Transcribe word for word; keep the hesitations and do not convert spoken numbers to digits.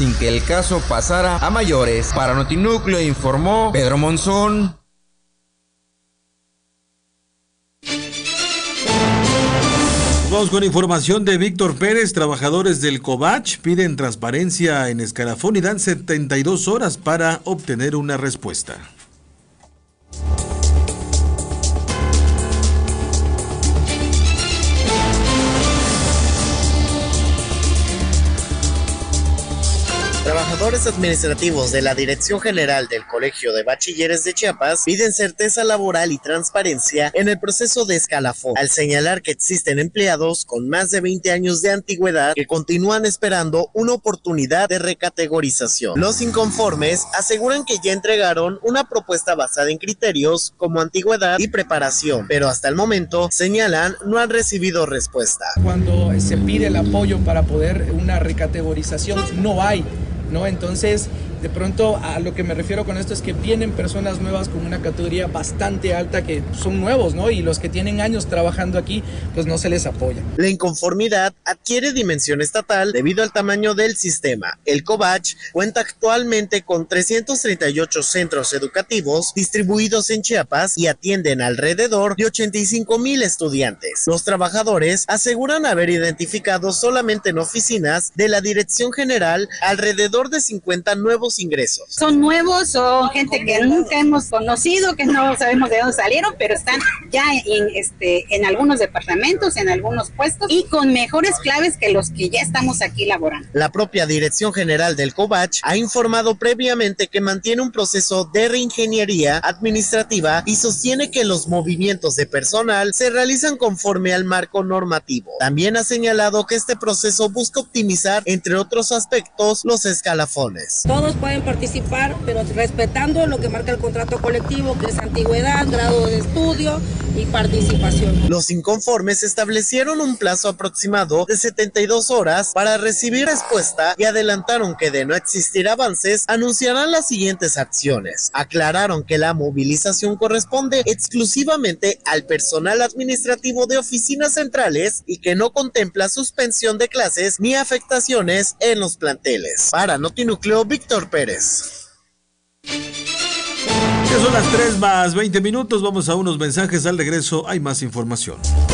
sin que el caso pasara a mayores. Para Notinúcleo informó Pedro Monzón. Vamos con información de Víctor Pérez. Trabajadores del Covach piden transparencia en Escalafón y dan setenta y dos horas para obtener una respuesta. Trabajadores administrativos de la Dirección General del Colegio de Bachilleres de Chiapas piden certeza laboral y transparencia en el proceso de escalafón, al señalar que existen empleados con más de veinte años de antigüedad que continúan esperando una oportunidad de recategorización. Los inconformes aseguran que ya entregaron una propuesta basada en criterios como antigüedad y preparación, pero hasta el momento, señalan, no han recibido respuesta. Cuando se pide el apoyo para poder una recategorización, no hay. ¿No? Entonces, de pronto, a lo que me refiero con esto es que vienen personas nuevas con una categoría bastante alta que son nuevos, ¿no? Y los que tienen años trabajando aquí, pues no se les apoya. La inconformidad adquiere dimensión estatal debido al tamaño del sistema. El Covach cuenta actualmente con trescientos treinta y ocho centros educativos distribuidos en Chiapas y atienden alrededor de ochenta y cinco mil estudiantes. Los trabajadores aseguran haber identificado solamente en oficinas de la Dirección General alrededor de cincuenta nuevos ingresos. Son nuevos, son gente que nunca hemos conocido, que no sabemos de dónde salieron, pero están ya en, este, en algunos departamentos, en algunos puestos y con mejores claves que los que ya estamos aquí laborando. La propia Dirección General del Covach ha informado previamente que mantiene un proceso de reingeniería administrativa y sostiene que los movimientos de personal se realizan conforme al marco normativo. También ha señalado que este proceso busca optimizar, entre otros aspectos, los escalafones. Todos pueden participar, pero respetando lo que marca el contrato colectivo, que es antigüedad, grado de estudio y participación. Los inconformes establecieron un plazo aproximado de setenta y dos horas para recibir respuesta y adelantaron que de no existir avances, anunciarán las siguientes acciones. Aclararon que la movilización corresponde exclusivamente al personal administrativo de oficinas centrales y que no contempla suspensión de clases ni afectaciones en los planteles. Para Notinúcleo, Víctor Pérez. Ya son las tres más veinte minutos, vamos a unos mensajes, al regreso hay más información.